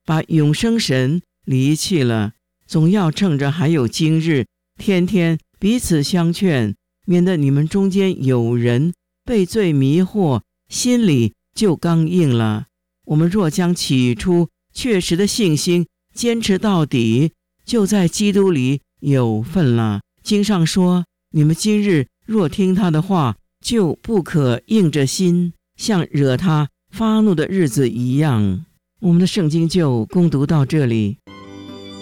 把永生神离弃了，总要趁着还有今日，天天彼此相劝，免得你们中间有人被罪迷惑，心里就刚硬了。我们若将起初确实的信心坚持到底，就在基督里有份了。经上说，你们今日若听他的话，就不可硬着心，像惹他发怒的日子一样。我们的圣经就攻读到这里。